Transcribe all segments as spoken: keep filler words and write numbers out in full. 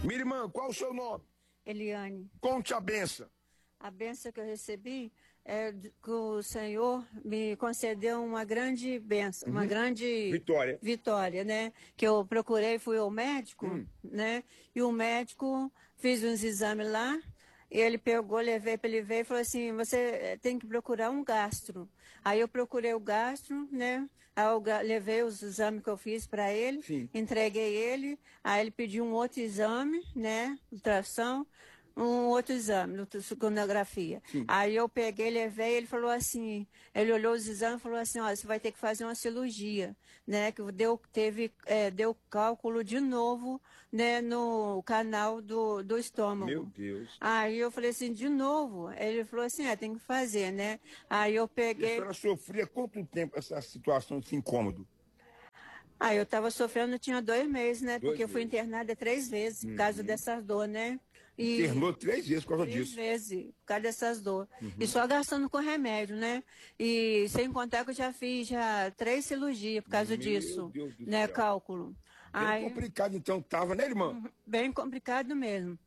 Minha irmã, qual o seu nome? Eliane. Conte a benção. A benção que eu recebi é que o Senhor me concedeu uma grande benção, Uhum. uma grande Vitória. vitória, né? Que eu procurei, fui ao médico, Hum. né? E o médico fez uns exames lá, e ele pegou, levei para ele ver e falou assim, você tem que procurar um gastro. Aí eu procurei o gastro, né? Aí eu ga- levei os exames que eu fiz para ele, Sim. entreguei ele, aí ele pediu um outro exame, né? Ultrassom. Um outro exame, sonografia. Sim. Aí eu peguei, levei, ele falou assim, ele olhou os exames e falou assim, ó, você vai ter que fazer uma cirurgia, né? Que deu, teve, é, deu cálculo de novo, né, no canal do, do estômago. Meu Deus. Aí eu falei assim, de novo? Ele falou assim, é, tem que fazer, né? Aí eu E a peguei. senhora sofria quanto tempo essa situação, esse incômodo? Ah, eu estava sofrendo, tinha dois meses, né? Dois Porque eu fui meses. internada três vezes por causa dessas dor, né? E Internou três vezes por causa três disso. vezes, por causa dessas dor. E só gastando com remédio, né? E sem contar que eu já fiz já três cirurgias por causa Meu disso, Deus do né? céu. Cálculo. Bem Aí, complicado então tava, né, irmã? bem complicado mesmo.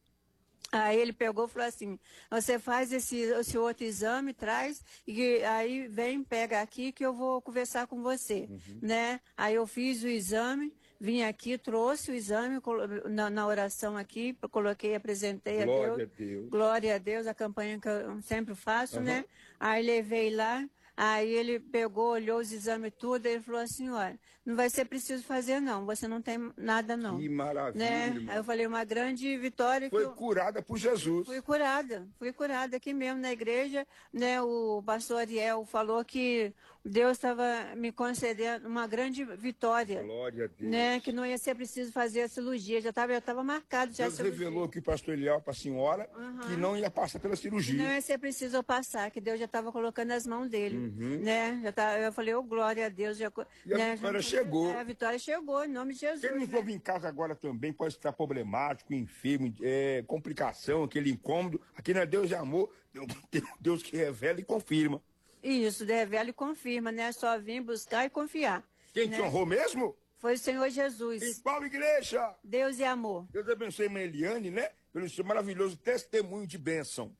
Aí ele pegou e falou assim, você faz esse, esse outro exame, traz, e aí vem, pega aqui que eu vou conversar com você, né? Aí eu fiz o exame, vim aqui, trouxe o exame colo- na, na oração aqui, coloquei, apresentei Glória a Deus. a Deus. Glória a Deus, a campanha que eu sempre faço, Aham. né? Aí levei lá, aí ele pegou, olhou os exames tudo, ele falou assim, olha, não vai ser preciso fazer não, você não tem nada não. Que maravilha, Né? irmã. Aí eu falei, uma grande vitória que Foi eu... curada por Jesus. Fui curada, fui curada aqui mesmo na igreja, né? O pastor Ariel falou que Deus estava me concedendo uma grande vitória, Glória a Deus. né? Que não ia ser preciso fazer a cirurgia, já estava já estava marcado já a Deus cirurgia. revelou aqui, pastor Eliel, para a senhora, que não ia passar pela Que cirurgia. não ia ser preciso eu passar, que Deus já estava colocando as mãos dele, né? Já tá, eu falei, ô glória a Deus, já, E a né? vitória já- chegou. é, a vitória chegou, em nome de Jesus. Quem nos né? ouve em casa agora também pode estar problemático, enfermo, é, complicação, aquele incômodo. Aqui não é Deus é amor, tem Deus que revela e confirma. Isso, revela e confirma, né? Só vir buscar e confiar. Quem né? te honrou mesmo? Foi o Senhor Em Jesus. qual igreja? Deus e amor. Deus abençoe a irmã Eliane, né? Pelo seu maravilhoso testemunho de bênção.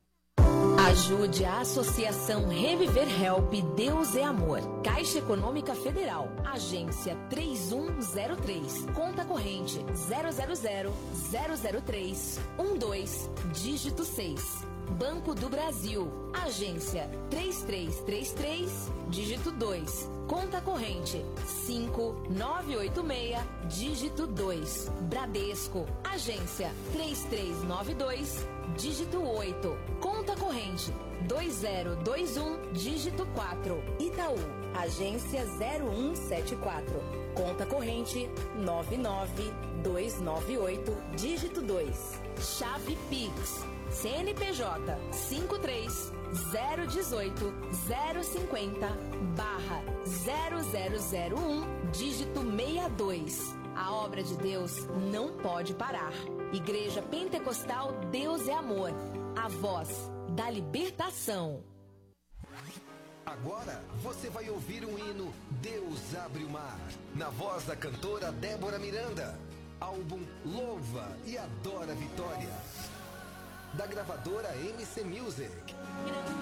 Ajude a Associação Reviver Help Deus é Amor. Caixa Econômica Federal. Agência três um zero três. Conta corrente zero zero zero zero zero três um dois. Dígito seis. Banco do Brasil. Agência três três três três. Dígito dois. Conta corrente cinco nove oito seis. Dígito dois. Bradesco. Agência três três nove dois. Dígito oito. Conta corrente dois zero dois um, dígito quatro. Itaú, agência zero um sete quatro. Conta corrente nove nove dois nove oito, dígito dois. Chave Pix, C N P J cinco três zero um oito zero cinco zero barra zero zero zero um, dígito sessenta e dois. A obra de Deus não pode parar. Igreja Pentecostal Deus é Amor. A voz da libertação. Agora você vai ouvir um hino Deus Abre o Mar, na voz da cantora Débora Miranda. Álbum Louva e Adora a Vitória, da gravadora M C Music.